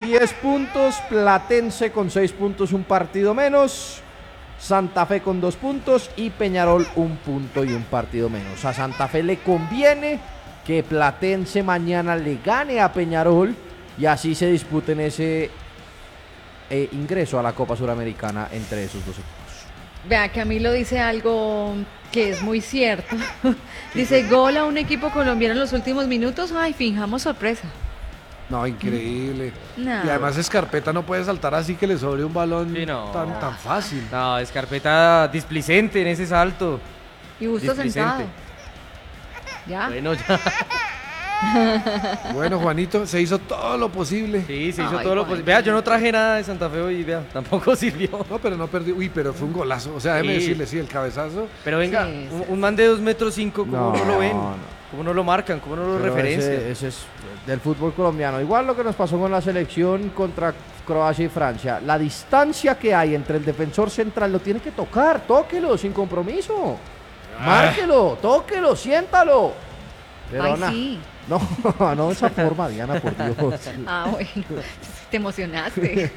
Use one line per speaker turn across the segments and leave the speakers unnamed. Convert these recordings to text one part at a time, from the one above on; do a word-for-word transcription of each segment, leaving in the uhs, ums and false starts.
diez puntos, Platense con seis puntos, un partido menos, Santa Fe con dos puntos y Peñarol un punto y un partido menos. A Santa Fe le conviene que Platense mañana le gane a Peñarol y así se disputen ese eh, ingreso a la Copa Suramericana entre esos dos equipos.
Vea, Camilo dice algo que es muy cierto. Dice, gol a un equipo colombiano en los últimos minutos. Ay, fijamos sorpresa.
No, increíble.
No.
Y además Scarpeta no puede saltar así que le sobre un balón
Sí, no.
tan, tan fácil.
No, Scarpeta displicente en ese salto.
Y Busto sentado. Ya.
Bueno, ya.
Bueno, Juanito, se hizo todo lo posible.
Sí, se hizo
Ay,
todo lo
Juan.
posible. Vea, yo no traje nada de Santa Fe hoy, vea, tampoco sirvió.
No, pero no perdió. Uy, pero fue un golazo. O sea, déjeme
Sí.
decirle, sí, el cabezazo.
Pero venga,
Sí,
un,
sí.
un man de dos metros cinco, ¿cómo no,
No,
lo ven?
no.
¿Cómo no lo marcan? ¿Cómo no lo
Pero
referencian?
ese, ese es del fútbol colombiano. Igual lo que nos pasó con la selección contra Croacia y Francia. La distancia que hay entre el defensor central lo tiene que tocar. Tóquelo sin compromiso. Márquelo, tóquelo, siéntalo. Pero
Ay,
na-
sí.
No, no de esa forma, Diana, por Dios.
Ah, bueno. Te emocionaste.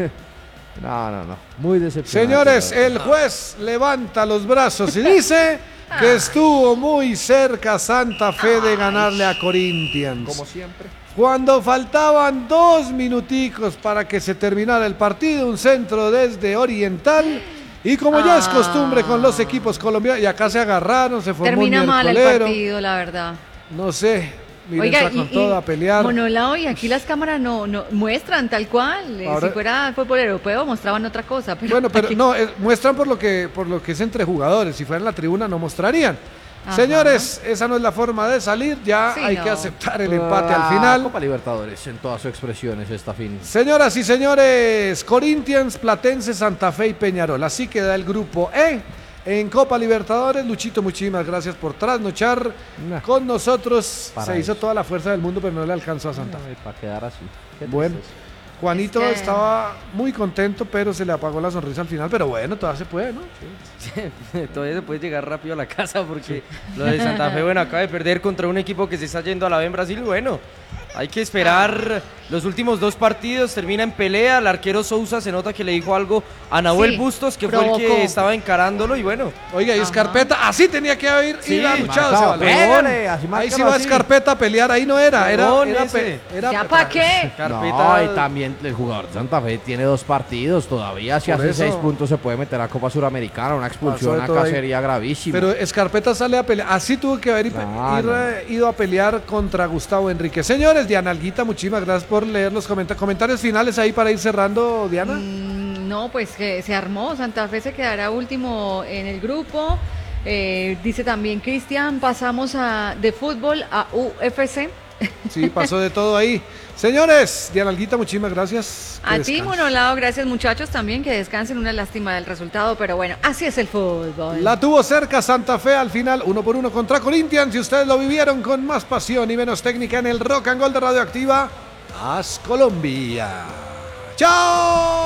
No, no, no. Muy decepcionante.
Señores,
la verdad.
el juez levanta los brazos y dice que estuvo muy cerca Santa Fe de ganarle a Corinthians.
Como siempre.
Cuando faltaban dos minuticos para que se terminara el partido, un centro desde Oriental. Y como ya es
Ah.
costumbre con los equipos colombianos, y acá se agarraron, se formó
Termina
un
mal el
miércolero.
partido, la verdad.
No sé, miren,
Oiga,
entra con todo a pelear.
Monolao, y aquí las cámaras no, no muestran tal cual. Eh,
Ahora-
si fuera fútbol europeo mostraban otra cosa. Pero
Bueno, pero
aquí-
no, eh, muestran por lo que por lo que es entre jugadores. Si fuera en la tribuna no mostrarían.
Ajá.
Señores, esa no es la forma de salir. Ya
Sí,
hay
no.
que aceptar el empate
La
al final.
Copa Libertadores en todas sus expresiones esta fin.
Señoras y señores, Corinthians, Platense, Santa Fe y Peñarol. Así queda el grupo E en Copa Libertadores. Luchito, muchísimas gracias por trasnochar
Nah.
con nosotros.
Para
Se hizo
eso.
toda la fuerza del mundo, pero no le alcanzó a Santa Fe.
Ay, para quedar así. Qué
Bueno,
tristeza.
Juanito
Es que-
estaba muy contento, pero se le apagó la sonrisa al final. Pero bueno, todavía se puede, ¿no?
Todavía se puede llegar rápido a la casa porque lo de Santa Fe, bueno, acaba de perder contra un equipo que se está yendo a la B en Brasil. Bueno, hay que esperar los últimos dos partidos, termina en pelea. El arquero Sousa se nota que le dijo algo a Nahuel
Sí,
Bustos, que fue el
provocó.
que estaba encarándolo. Y bueno,
Oiga, y
Ajá.
Escarpeta, así tenía que haber
Sí,
ido luchado ese
marcado,
balón.
pégale, así
Ahí
márcalo
sí va
así.
Escarpeta a pelear, ahí no era, era,
Perdón,
era,
ese.
pe- era
¿Ya
pe-
para qué?
Carpeta.
No, y también el jugador de Santa Fe tiene dos partidos todavía. Si
Por
hace
eso.
seis puntos se puede meter a Copa Suramericana. Una expulsión
Pasó de
acá
todo ahí.
sería gravísima.
Pero Escarpeta sale a pelear, así tuvo que haber ir-
No,
ir,
no.
eh, ido a pelear contra Gustavo Enrique. Señores, Diana Alguita, muchísimas gracias por leer los comenta- comentarios finales ahí para ir cerrando, Diana.
Mm, no, pues que se armó. Santa Fe se quedará último en el grupo. Eh, dice también Cristian, pasamos a, de fútbol a U F C.
Sí, pasó de todo ahí. Señores, Diana Alguita, muchísimas gracias. Que
A ti,
descansen.
Monolao, gracias muchachos también, que descansen. Una lástima del resultado, pero bueno, así es el fútbol.
La tuvo cerca Santa Fe al final, uno por uno contra Corinthians, y ustedes lo vivieron con más pasión y menos técnica en el Rock and Gold de Radioactiva. ¡Haz Colombia! ¡Chao!